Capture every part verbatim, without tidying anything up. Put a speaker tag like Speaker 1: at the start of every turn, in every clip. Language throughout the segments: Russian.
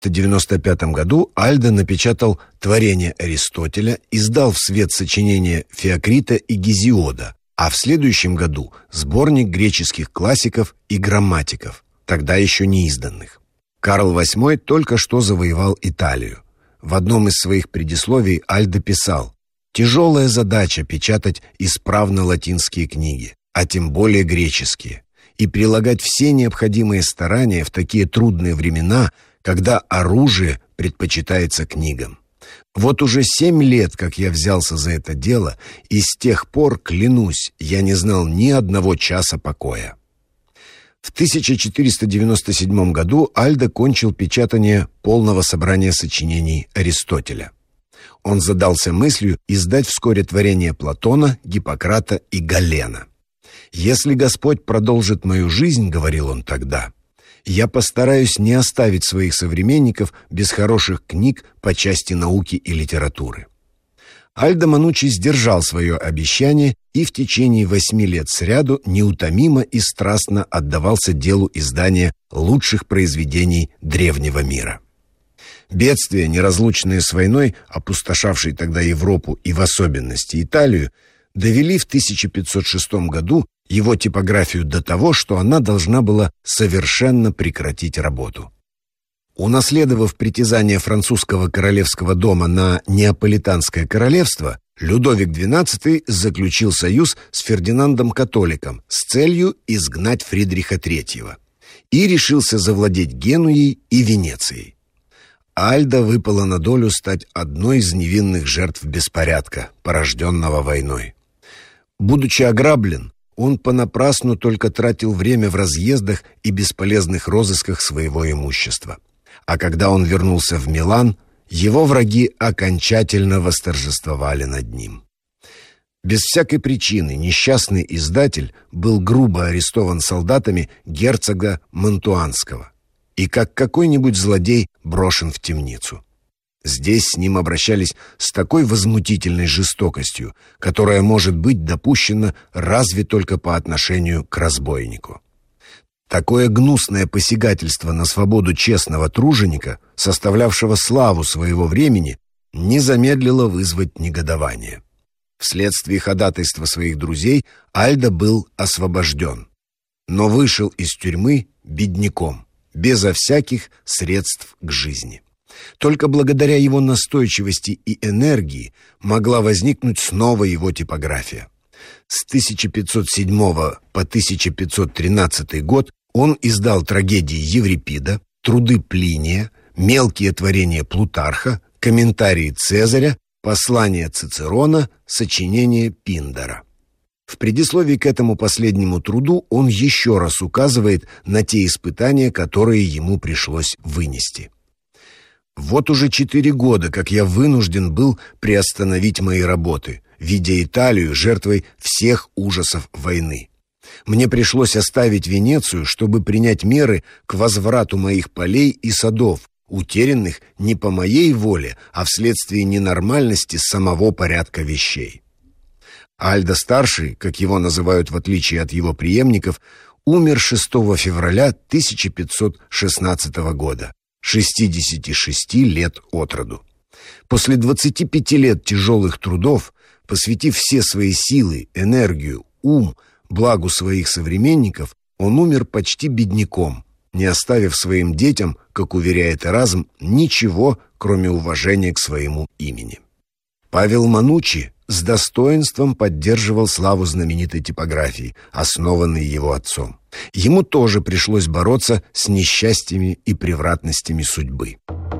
Speaker 1: В девяносто пятом году Альдо напечатал «Творение Аристотеля», издал в свет сочинения Феокрита и Гезиода, а в следующем году сборник греческих классиков и грамматиков, тогда еще не изданных. Карл восьмой только что завоевал Италию. В одном из своих предисловий Альдо писал: «Тяжелая задача печатать исправно латинские книги, а тем более греческие, и прилагать все необходимые старания в такие трудные времена, когда оружие предпочитается книгам. Вот уже семь лет, как я взялся за это дело, и с тех пор, клянусь, я не знал ни одного часа покоя». В тысяча четыреста девяносто седьмом году Альдо кончил печатание полного собрания сочинений Аристотеля. Он задался мыслью издать вскоре творения Платона, Гиппократа и Галена. «Если Господь продолжит мою жизнь, — говорил он тогда, — я постараюсь не оставить своих современников без хороших книг по части науки и литературы». Альдо Манучи сдержал свое обещание и в течение восьми лет сряду неутомимо и страстно отдавался делу издания лучших произведений древнего мира. Бедствия, неразлучные с войной, опустошавшей тогда Европу и в особенности Италию, довели в тысяча пятьсот шестом году его типографию до того, что она должна была совершенно прекратить работу. Унаследовав притязания французского королевского дома на Неаполитанское королевство, Людовик двенадцатый заключил союз с Фердинандом Католиком с целью изгнать Фридриха третьего и решился завладеть Генуей и Венецией. Альдо выпало на долю стать одной из невинных жертв беспорядка, порожденного войной. Будучи ограблен, он понапрасну только тратил время в разъездах и бесполезных розысках своего имущества. А когда он вернулся в Милан, его враги окончательно восторжествовали над ним. Без всякой причины несчастный издатель был грубо арестован солдатами герцога Мантуанского и как какой-нибудь злодей брошен в темницу. Здесь с ним обращались с такой возмутительной жестокостью, которая может быть допущена разве только по отношению к разбойнику. Такое гнусное посягательство на свободу честного труженика, составлявшего славу своего времени, не замедлило вызвать негодование. Вследствие ходатайства своих друзей Альдо был освобожден, но вышел из тюрьмы бедняком, безо всяких средств к жизни. Только благодаря его настойчивости и энергии могла возникнуть снова его типография. С тысяча пятьсот седьмого по тысяча пятьсот тринадцатый год он издал трагедии Еврипида, труды Плиния, мелкие творения Плутарха, комментарии Цезаря, послания Цицерона, сочинения Пиндара. В предисловии к этому последнему труду он еще раз указывает на те испытания, которые ему пришлось вынести. «Вот уже четыре года, как я вынужден был приостановить мои работы, видя Италию жертвой всех ужасов войны. Мне пришлось оставить Венецию, чтобы принять меры к возврату моих полей и садов, утерянных не по моей воле, а вследствие ненормальности самого порядка вещей». Альдо-старший, как его называют в отличие от его преемников, умер шестого февраля тысяча пятьсот шестнадцатого года, шестидесяти шести лет от роду. После двадцати пяти лет тяжелых трудов, посвятив все свои силы, энергию, ум, благу своих современников, он умер почти бедняком, не оставив своим детям, как уверяет Эразм, ничего, кроме уважения к своему имени. Павел Манучи с достоинством поддерживал славу знаменитой типографии, основанной его отцом. Ему тоже пришлось бороться с несчастьями и превратностями судьбы.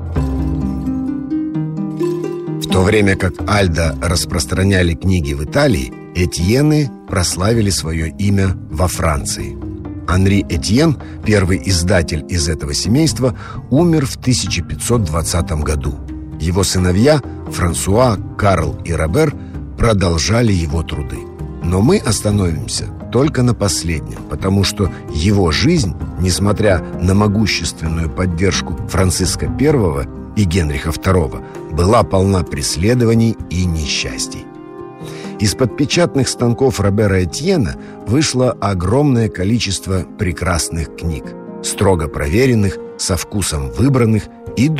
Speaker 1: В то время как Альдо распространяли книги в Италии, Этьены прославили свое имя во Франции. Анри Этьен, первый издатель из этого семейства, умер в тысяча пятьсот двадцатом году. Его сыновья Франсуа, Карл и Робер продолжали его труды. Но мы остановимся только на последнем, потому что его жизнь, несмотря на могущественную поддержку Франциска Первого и Генриха Второго, была полна преследований и несчастий. Из-под печатных станков Робера Этьена вышло огромное количество прекрасных книг. строго проверенных, со вкусом выбранных и